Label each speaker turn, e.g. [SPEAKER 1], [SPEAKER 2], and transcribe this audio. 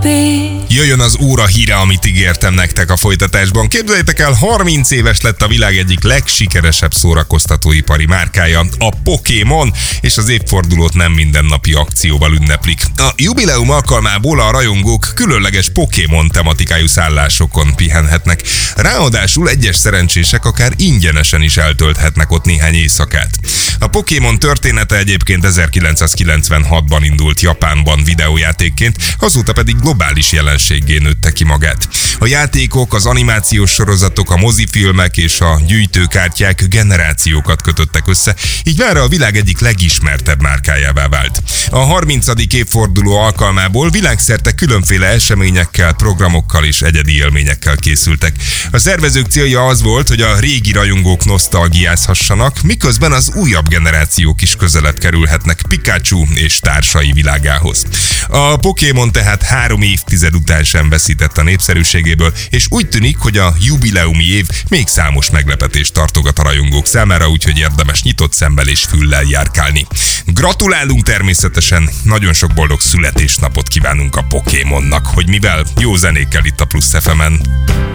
[SPEAKER 1] Jöjjön az óra híre, amit ígértem nektek a folytatásban. Képzeljétek el, 30 éves lett a világ egyik legsikeresebb szórakoztatóipari márkája, a Pokémon, és az évfordulót nem mindennapi akcióval ünneplik. A jubileum alkalmából a rajongók különleges Pokémon tematikájú szállásokon pihenhetnek. Ráadásul egyes szerencsések akár ingyenesen is eltölthetnek ott néhány éjszakát. A Pokémon története egyébként 1996-ban indult Japánban videójátékként, azóta pedig globális jelenséggé nőtte ki magát. A játékok, az animációs sorozatok, a mozifilmek és a gyűjtőkártyák generációkat kötöttek össze, így már a világ egyik legismertebb márkájává vált. A 30. évforduló alkalmából világszerte különféle eseményekkel, programokkal és egyedi élményekkel készültek. A szervezők célja az volt, hogy a régi rajongók nosztalgiázhassanak, miközben az újabb generációk is közelebb kerülhetnek Pikachu és társai világához. A Pokémon tehát 3 évtized után sem veszített a népszerűségéből, és úgy tűnik, hogy a jubileumi év még számos meglepetést tartogat a rajongók számára, úgyhogy érdemes nyitott szemmel és füllel járkálni. Gratulálunk természetesen, nagyon sok boldog születésnapot kívánunk a Pokémonnak, hogy mivel jó zenékkel itt a Plusz FM-en.